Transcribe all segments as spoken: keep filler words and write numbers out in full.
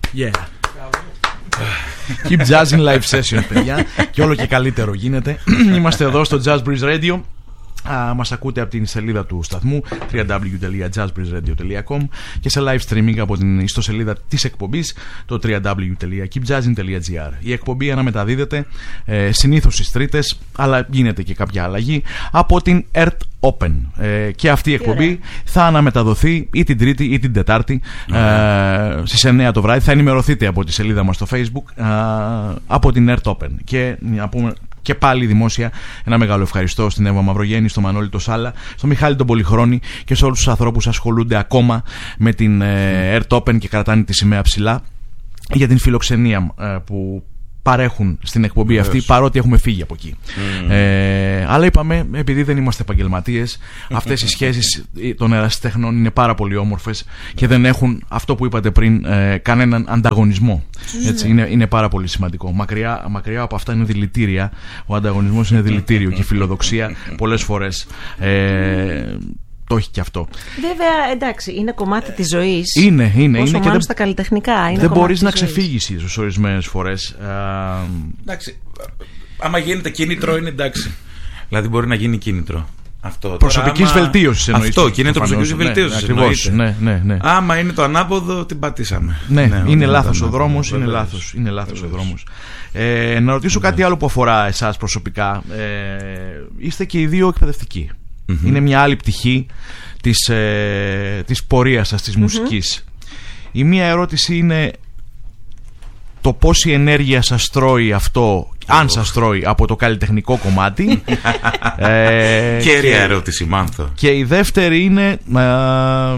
Yeah. Keep jazzing live session, παιδιά. Και όλο και καλύτερο γίνεται. Είμαστε εδώ στο Jazz Breeze Radio. Uh, μας ακούτε από την σελίδα του σταθμού double-u double-u double-u τελεία jazz breeze radio τελεία com και σε live streaming από την ιστοσελίδα της εκπομπής, το double-u double-u double-u τελεία keep jazzing τελεία gr. Η εκπομπή αναμεταδίδεται ε, συνήθως στις Τρίτες, αλλά γίνεται και κάποια αλλαγή από την Earth Open. Ε, και αυτή η εκπομπή θα αναμεταδοθεί ή την Τρίτη ή την Τετάρτη ε, στις εννιά το βράδυ. Θα ενημερωθείτε από τη σελίδα μας στο Facebook ε, από την Earth Open. Και να πούμε και πάλι δημόσια ένα μεγάλο ευχαριστώ στην Εύα Μαυρογέννη, στο Μανώλη το Σάλα, στο Μιχάλη τον Πολυχρόνη και σε όλους τους ανθρώπους που ασχολούνται ακόμα με την ε, Earth Open και κρατάνε τη σημαία ψηλά για την φιλοξενία ε, που παρέχουν στην εκπομπή αυτή, yes. παρότι έχουμε φύγει από εκεί. Mm. Ε, αλλά είπαμε, επειδή δεν είμαστε επαγγελματίες, αυτές οι σχέσεις των ερασιτεχνών είναι πάρα πολύ όμορφες και δεν έχουν, αυτό που είπατε πριν, ε, κανέναν ανταγωνισμό. Έτσι, είναι, είναι πάρα πολύ σημαντικό. Μακριά, μακριά από αυτά είναι δηλητήρια. Ο ανταγωνισμός είναι δηλητήριο και η φιλοδοξία πολλές φορές ε, το έχει και αυτό. Βέβαια, εντάξει, είναι κομμάτι της ζωής. Είναι, είναι. Όσο είναι μάλλον και στα καλλιτεχνικά. Είναι δεν μπορείς να ξεφύγεις ίσως ορισμένες φορές. Εντάξει, άμα γίνεται κίνητρο είναι εντάξει. Δηλαδή μπορεί να γίνει κίνητρο. Αυτό. Προσωπικής άμα... βελτίωσης εννοείς. Αυτό, κίνητρο προσωπικής βελτίωσης. Ναι, ακριβώς. Ναι, ναι, ναι. Άμα είναι το ανάποδο, την πατήσαμε. Ναι, ναι, είναι λάθος ο δρόμος. Είναι λάθος, είναι λάθος ο δρόμος. Ε, να ρωτήσω κάτι άλλο που αφορά εσάς προσωπικά. Ε, είστε και οι δύο εκπαιδευτικοί. Mm-hmm. Είναι μια άλλη πτυχή της, ε, της πορείας σας, της mm-hmm. μουσικής. Η μία ερώτηση είναι το πόση ενέργεια σας τρώει αυτό, oh. αν σας τρώει από το καλλιτεχνικό κομμάτι. ε, Κέρια και, ερώτηση, Μάνθο. Και η δεύτερη είναι ε,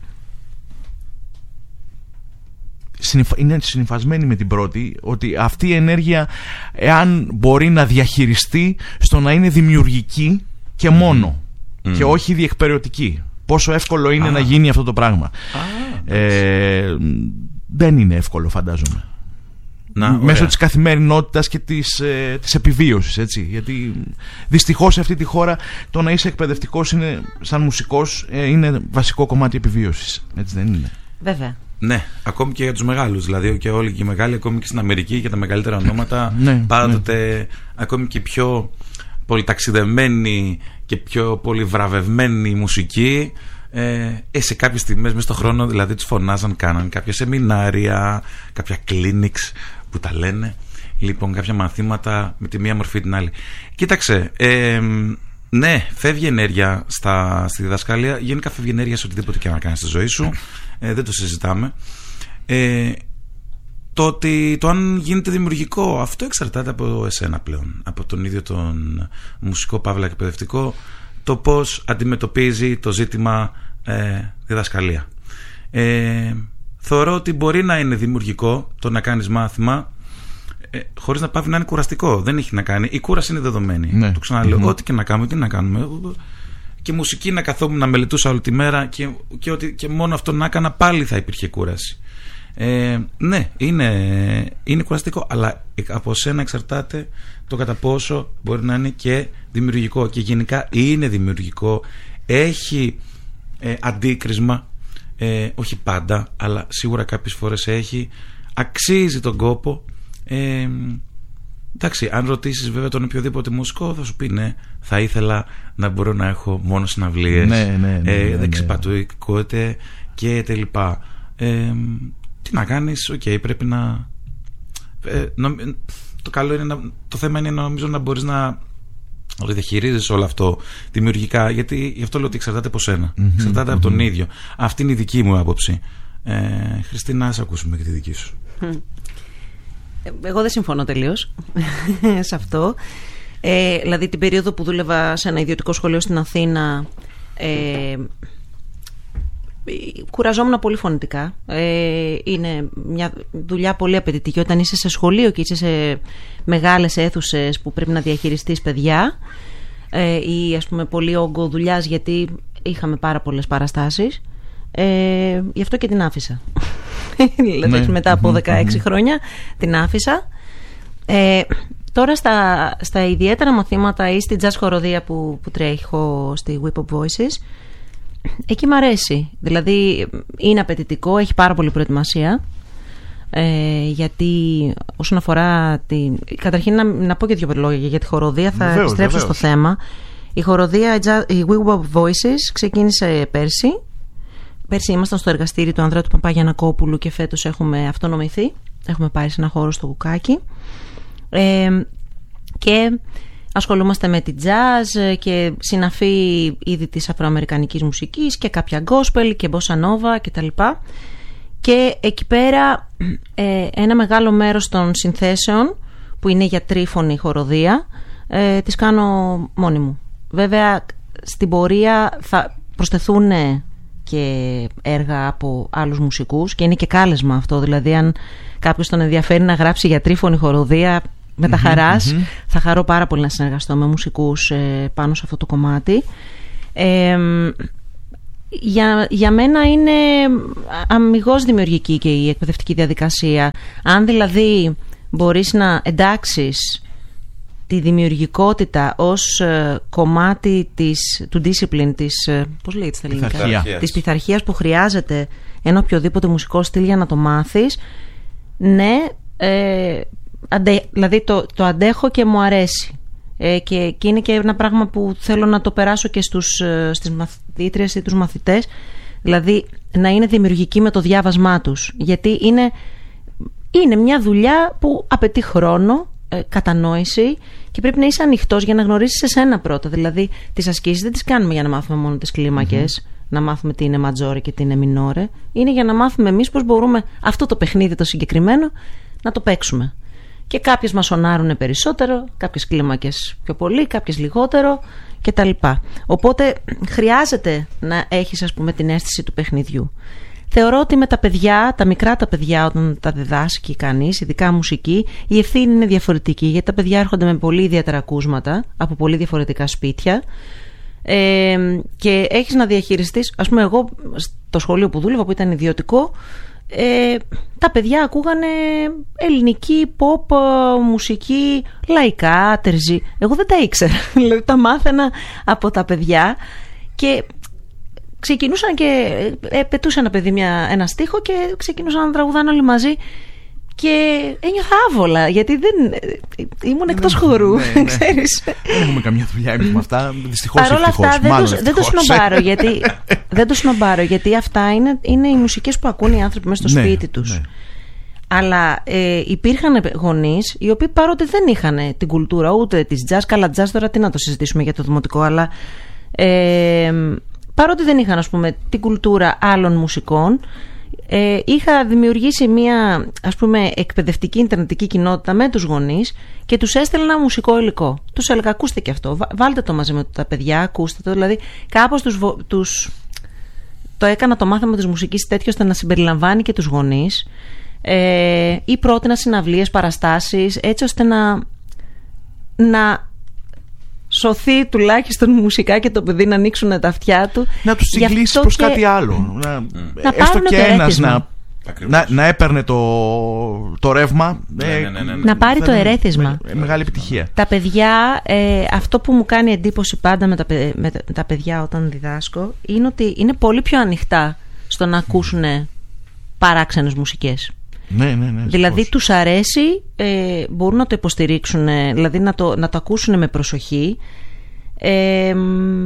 είναι συνυφασμένη με την πρώτη, ότι αυτή η ενέργεια, εάν μπορεί να διαχειριστεί στο να είναι δημιουργική και μόνο mm. και όχι διεκπεραιωτική. Πόσο εύκολο είναι ah. να γίνει αυτό το πράγμα. ah, ε, Δεν είναι εύκολο, φαντάζομαι. Να, μέσω της καθημερινότητας και της, ε, της επιβίωσης, έτσι. Γιατί δυστυχώς σε αυτή τη χώρα το να είσαι εκπαιδευτικός είναι, σαν μουσικός, ε, είναι βασικό κομμάτι επιβίωσης. Έτσι δεν είναι? Βέβαια. Ναι, ακόμη και για τους μεγάλους. Δηλαδή και όλοι και οι μεγάλοι, ακόμη και στην Αμερική, για τα μεγαλύτερα ονόματα, ναι, πάντοτε ναι. ακόμη και πιο πολυταξιδεμένη και πιο πολύ βραβευμένη μουσική, ε, σε κάποιες στιγμές μέσα στον χρόνο δηλαδή τους φωνάζαν, κάναν κάποια σεμινάρια, κάποια clinics που τα λένε, λοιπόν κάποια μαθήματα με τη μία μορφή την άλλη. Κοίταξε, ε, ναι, φεύγει ενέργεια στα, στη διδασκαλία, γενικά φεύγει ενέργεια σε οτιδήποτε και να κάνεις στη ζωή σου, ε, δεν το συζητάμε. ε, Το ότι το αν γίνεται δημιουργικό, αυτό εξαρτάται από εσένα πλέον, από τον ίδιο τον μουσικό παύλα εκπαιδευτικό, το πώς αντιμετωπίζει το ζήτημα ε, διδασκαλία. Ε, θεωρώ ότι μπορεί να είναι δημιουργικό το να κάνεις μάθημα ε, χωρίς να πάβει να είναι κουραστικό. Δεν έχει να κάνει. Η κούραση είναι δεδομένη. Ναι. Το ξαναλέω. Mm-hmm. Ό,τι και να κάνουμε, τι να κάνουμε. Και μουσική να καθόμουν να μελετούσα όλη τη μέρα και, και, ότι, και μόνο αυτό να έκανα, πάλι θα υπήρχε κούραση. Ε, ναι, είναι, είναι κουραστικό, αλλά από σένα εξαρτάται το κατά πόσο μπορεί να είναι και δημιουργικό. Και γενικά είναι δημιουργικό, έχει ε, αντίκρισμα, ε, όχι πάντα, αλλά σίγουρα κάποιες φορές έχει, αξίζει τον κόπο. ε, Εντάξει, αν ρωτήσεις βέβαια τον οποιοδήποτε μουσικό, θα σου πει ναι, θα ήθελα να μπορώ να έχω μόνο συναυλίες, ναι, ναι, ναι, ε, ναι, δεξιπατουικότητα και τελειπά. ε, Τι να κάνεις, οκ, okay, πρέπει να... Ε, νο, το καλό είναι να... Το θέμα είναι νομίζω να μπορείς να διαχειρίζεσαι όλο αυτό δημιουργικά, γιατί γι' αυτό λέω ότι εξαρτάται από σένα. Mm-hmm, εξαρτάται mm-hmm. από τον ίδιο. Αυτή είναι η δική μου άποψη. ε, Χριστίνα, ας ακούσουμε και τη δική σου. Εγώ δεν συμφωνώ τελείως σε αυτό. ε, Δηλαδή την περίοδο που δούλευα σε ένα ιδιωτικό σχολείο στην Αθήνα, ε, κουραζόμουν πολύ φωνητικά. ε, Είναι μια δουλειά πολύ απαιτητική όταν είσαι σε σχολείο και είσαι σε μεγάλες αίθουσες που πρέπει να διαχειριστείς παιδιά, ε, ή ας πούμε πολύ όγκο δουλειάς, γιατί είχαμε πάρα πολλές παραστάσεις. ε, Γι' αυτό και την άφησα. Δηλαδή ναι. μετά από δεκαέξι χρόνια την άφησα. ε, Τώρα στα, στα ιδιαίτερα μαθήματα ή στη jazz χοροδία που, που τρέχω στη Whip of Voices, εκεί μ' αρέσει. Δηλαδή είναι απαιτητικό, έχει πάρα πολύ προετοιμασία. Ε, γιατί όσον αφορά την... Καταρχήν να, να πω και δύο λόγια για τη χοροδία. Θα βεβαίως, επιστρέψω βεβαίως. στο θέμα. Η χοροδία, η We Were Voices, ξεκίνησε πέρσι. Πέρσι ήμασταν στο εργαστήρι του Ανδρέα του Παπαγιαννακόπουλου και φέτος έχουμε αυτονομηθεί. Έχουμε πάρει σε ένα χώρο στο Κουκάκι. Ε, και ασχολούμαστε με τη jazz και συναφή είδη της αφροαμερικανικής μουσικής και κάποια gospel και bossa nova κτλ. Και εκεί πέρα ε, ένα μεγάλο μέρος των συνθέσεων που είναι για τρίφωνη χοροδία ε, τις κάνω μόνη μου. Βέβαια στην πορεία θα προσθεθούν και έργα από άλλους μουσικούς και είναι και κάλεσμα αυτό. Δηλαδή αν κάποιος τον ενδιαφέρει να γράψει για τρίφωνη χοροδία, με τα χαράς, mm-hmm. θα χαρώ πάρα πολύ να συνεργαστώ με μουσικούς ε, πάνω σε αυτό το κομμάτι. Ε, για, για μένα είναι αμιγώς δημιουργική και η εκπαιδευτική διαδικασία. Αν δηλαδή μπορείς να εντάξεις τη δημιουργικότητα ως ε, κομμάτι της, του discipline της, ε, πώς λέγεται στα ελληνικά, πειθαρχίας. της πειθαρχίας που χρειάζεται ένα οποιοδήποτε μουσικό στυλ για να το μάθεις, ναι, ε, αντε, δηλαδή το, το αντέχω και μου αρέσει. Ε, και, και είναι και ένα πράγμα που θέλω να το περάσω και στους, στις μαθήτριες ή τους μαθητές, δηλαδή να είναι δημιουργικοί με το διάβασμά τους, γιατί είναι, είναι μια δουλειά που απαιτεί χρόνο, ε, κατανόηση και πρέπει να είσαι ανοιχτός για να γνωρίσεις εσένα πρώτα. Δηλαδή τις ασκήσεις δεν τις κάνουμε για να μάθουμε μόνο τις κλίμακες, mm-hmm. να μάθουμε τι είναι ματζόρε και τι είναι μινόρε, είναι για να μάθουμε εμείς πώς μπορούμε αυτό το παιχνίδι το συγκεκριμένο να το παίξουμε. Και κάποιες μας σονάρουν περισσότερο, κάποιες κλίμακες πιο πολύ, κάποιες λιγότερο κτλ. Οπότε χρειάζεται να έχεις, ας πούμε, την αίσθηση του παιχνιδιού. Θεωρώ ότι με τα παιδιά, τα μικρά τα παιδιά, όταν τα διδάσκει κανείς, ειδικά μουσική, η ευθύνη είναι διαφορετική, γιατί τα παιδιά έρχονται με πολύ ιδιαίτερα ακούσματα από πολύ διαφορετικά σπίτια. Ε, και έχεις να διαχειριστείς, ας πούμε, εγώ στο σχολείο που δούλευα, που ήταν ιδιωτικό, Ε, τα παιδιά ακούγανε ελληνική pop μουσική, λαϊκά, τερζή. Εγώ δεν τα ήξερα, δηλαδή τα μάθαινα από τα παιδιά και ξεκινούσαν και ε, πετούσε ένα παιδί μια, ένα στίχο και ξεκινούσαν να τραγουδάνε όλοι μαζί και ένιωθα άβολα γιατί δεν, ήμουν εκτός χορού, ναι, ναι. ξέρεις. Δεν έχουμε καμιά δουλειά εμείς με αυτά. Δυστυχώς, Παρ' όλα ευτυχώς, αυτά δεν, μάλλον το, δεν το ευτυχώς. σνομπάρω γιατί, δεν το σνομπάρω γιατί αυτά είναι, είναι οι μουσικές που ακούν οι άνθρωποι μέσα στο Ναι, σπίτι τους. ναι. Αλλά ε, υπήρχαν γονείς οι οποίοι παρότι δεν είχαν την κουλτούρα ούτε της jazz, καλά jazz τώρα τι να το συζητήσουμε για το δημοτικό, αλλά ε, παρότι δεν είχαν, ας πούμε, την κουλτούρα άλλων μουσικών, ε, είχα δημιουργήσει μια, ας πούμε, εκπαιδευτική ιντερνετική κοινότητα με τους γονείς και τους έστελνα μουσικό υλικό. Τους έλεγα ακούστε και αυτό, βάλτε το μαζί με τα παιδιά, ακούστε το, δηλαδή κάπως τους, τους το έκανα το μάθημα της μουσικής τέτοιο ώστε να συμπεριλαμβάνει και τους γονείς. Ε, ή πρότεινα συναυλίες, παραστάσεις, έτσι ώστε να, να σωθεί τουλάχιστον μουσικά και το παιδί να ανοίξουν τα αυτιά του. Να τους συγκλήσεις προς και... κάτι άλλο. Να, να έστω και ένας να, Ακριβώς. να, να έπαιρνε το, το ρεύμα. Ναι, ναι, ναι, ναι, ναι. Να πάρει το ερέθισμα. Με, μεγάλη επιτυχία. Τα παιδιά, ε, αυτό που μου κάνει εντύπωση πάντα με τα, με τα παιδιά όταν διδάσκω είναι ότι είναι πολύ πιο ανοιχτά στο να ακούσουν παράξενες μουσικές. Ναι, ναι, ναι, δηλαδή σηκώς. τους αρέσει, ε, μπορούν να το υποστηρίξουν, δηλαδή να το, να το ακούσουν με προσοχή ε,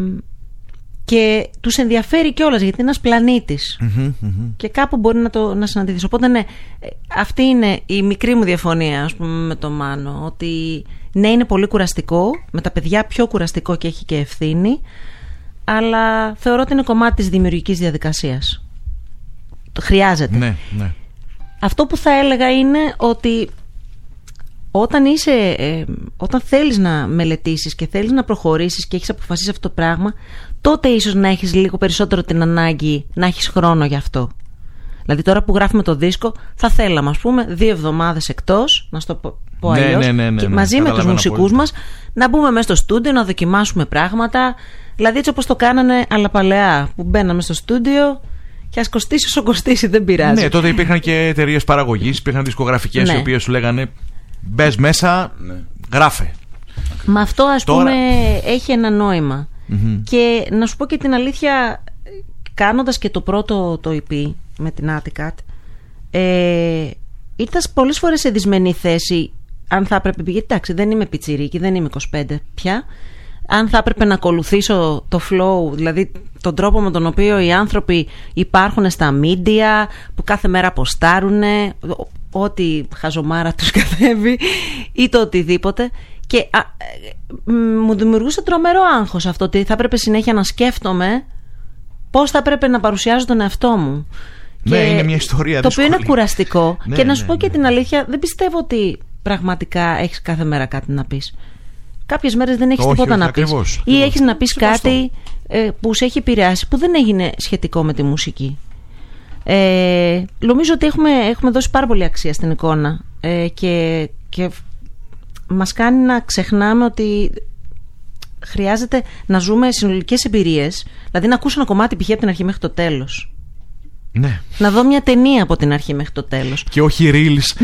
και τους ενδιαφέρει κιόλας γιατί είναι ένας πλανήτης Mm-hmm, mm-hmm. και κάπου μπορεί να το να συναντηθείς. Οπότε ναι, αυτή είναι η μικρή μου διαφωνία, ας πούμε, με τον Μάνο, ότι ναι, είναι πολύ κουραστικό, με τα παιδιά πιο κουραστικό και έχει και ευθύνη, αλλά θεωρώ ότι είναι κομμάτι της δημιουργικής διαδικασίας. Το χρειάζεται. Ναι, ναι. Αυτό που θα έλεγα είναι ότι όταν, είσαι, ε, όταν θέλεις να μελετήσεις και θέλεις να προχωρήσεις και έχεις αποφασίσει αυτό το πράγμα, τότε ίσως να έχεις λίγο περισσότερο την ανάγκη να έχεις χρόνο γι' αυτό. Δηλαδή τώρα που γράφουμε το δίσκο θα θέλαμε, ας πούμε, δύο εβδομάδες εκτός, να στο πω, πω Ναι, αλλιώς, ναι, ναι, ναι, και ναι, μαζί ναι, με τους μουσικούς απόλυτα. μας να μπούμε μέσα στο στούντιο, να δοκιμάσουμε πράγματα. Δηλαδή έτσι όπως το κάνανε αλλά παλαιά, που μπαίναμε στο στούντιο και ας κοστίσει όσο κοστίσει, δεν πειράζει. Ναι, τότε υπήρχαν και εταιρείες παραγωγής, υπήρχαν δισκογραφικές, Ναι. οι οποίες σου λέγανε μπες μέσα, Ναι. γράφε. Μα αυτό, ας Τώρα- πούμε, έχει ένα νόημα. Mm-hmm. Και να σου πω και την αλήθεια, κάνοντας και το πρώτο το ι πι με την Atticat, ε, ήρθα πολλές φορές σε δυσμενή θέση. Αν θα έπρεπε, γιατί εντάξει, δεν είμαι πιτσιρίκι, δεν είμαι είκοσι πέντε πια. Αν θα έπρεπε να ακολουθήσω το flow, δηλαδή τον τρόπο με τον οποίο οι άνθρωποι υπάρχουν στα media, που κάθε μέρα ποστάρουν ό,τι χαζομάρα τους καθέβει ή το οτιδήποτε. Και α, μου δημιουργούσε τρομερό άγχος αυτό, ότι θα έπρεπε συνέχεια να σκέφτομαι πώς θα έπρεπε να παρουσιάζω τον εαυτό μου. Ναι, και είναι μια ιστορία το δύσκολη. οποίο είναι κουραστικό. Ναι, και να ναι, σου πω ναι. και την αλήθεια, δεν πιστεύω ότι πραγματικά έχεις κάθε μέρα κάτι να πεις. Κάποιες μέρες δεν έχεις Όχι, τίποτα όχι, να ακριβώς, πεις. ακριβώς. Ή έχεις να πεις Σεβαστό. κάτι ε, που σε έχει επηρεάσει, που δεν έγινε σχετικό με τη μουσική. Ε, νομίζω ότι έχουμε, έχουμε δώσει πάρα πολύ αξία στην εικόνα ε, και, και μας κάνει να ξεχνάμε ότι χρειάζεται να ζούμε συνολικές εμπειρίες. Δηλαδή να ακούσω ένα κομμάτι π.χ. από την αρχή μέχρι το τέλος. Ναι. Να δω μια ταινία από την αρχή μέχρι το τέλος. Και όχι reels